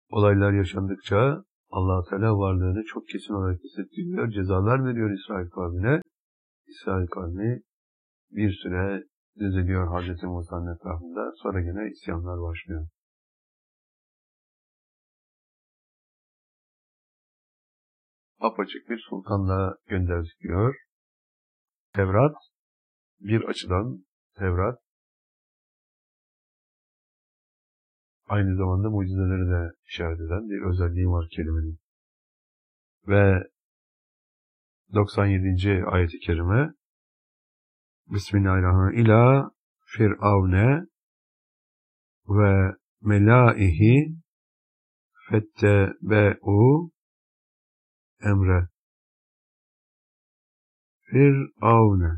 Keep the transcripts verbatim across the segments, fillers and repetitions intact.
olaylar yaşandıkça Allah Teala varlığını çok kesin olarak hissettiriyor. Cezalar veriyor İsrail kavmine. İsrail kavmi bir süre düzeliyor Hazreti Musa'nın etrafında. Sonra yine isyanlar başlıyor. Apaçık bir sultanla gönderdik diyor. Tevrat bir açıdan Tevrat aynı zamanda mucizeleri de işaret eden bir özelliği var kelimenin. Ve doksan yedinci ayet-i kerime Bismillahirrahmanirrahim. İlâ Firavne ve melâihi fettebe'u emre. Firavne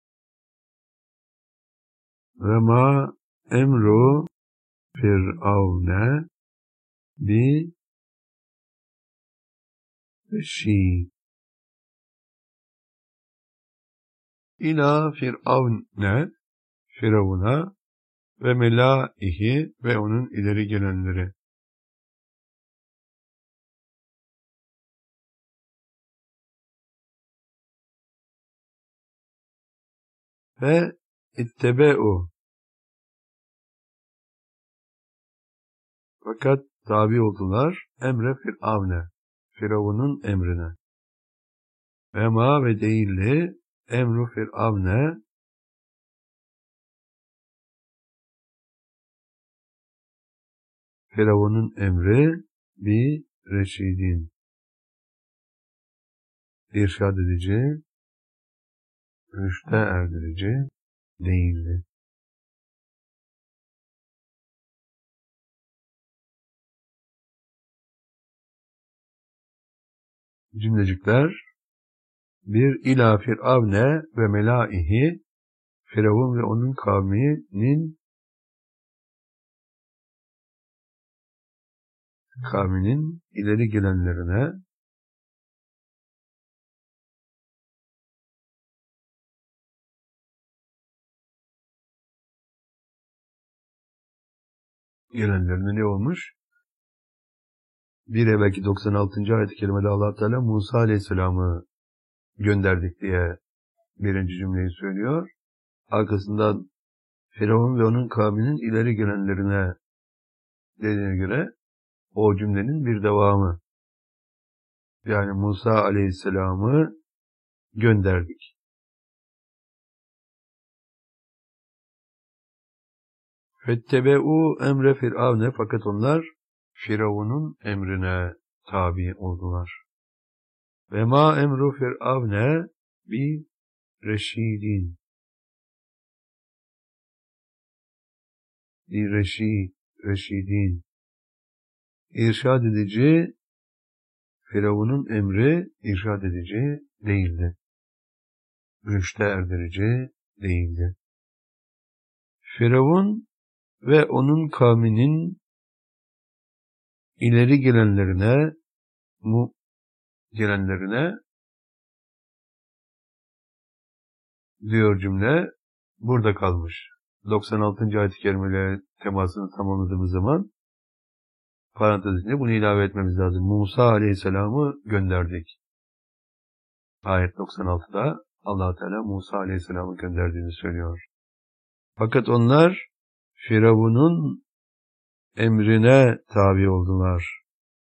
ve ma emru Firavne bi reşîd. İlâ Firavne, Firavun'a ve melâihi ve onun ileri gelenleri. Ve ittebe'u. Fakat tabi oldular emre Firavne, Firavun'un emrine. Ve ma ve değilli emru Firavne, Firavun'un emri bir reşidin, irşad edici, rüşte erdirici değildi. Cümlecikler bir ila Firavne ve melaihi, Firavun ve onun kavminin kavminin ileri gelenlerine gelenlerine ne olmuş? Bir evvelki doksan altıncı ayet-i kerimede Allah Teala Musa Aleyhisselam'ı gönderdik diye birinci cümleyi söylüyor. Arkasından Firavun ve onun kavminin ileri gelenlerine dediğine göre o cümlenin bir devamı. Yani Musa Aleyhisselam'ı gönderdik. Fettebe'u emre Firavne, fakat onlar Firavun'un emrine tabi oldular. Ve ma emru Firavne bi reşidin. Bi reşid, reşidin. İrşad edici, Firavun'un emri irşad edici değildi. Rüşte erdirici değildi. Firavun ve onun kavminin ileri gelenlerine, mu gelenlerine diyor cümle burada kalmış. doksan altıncı ayet-i kerimeyle temasını tamamladığımız zaman parantez içinde bunu ilave etmemiz lazım. Musa Aleyhisselam'ı gönderdik. Ayet doksan altıda Allah Teala Musa Aleyhisselam'ı gönderdiğini söylüyor. Fakat onlar Firavun'un emrine tabi oldular.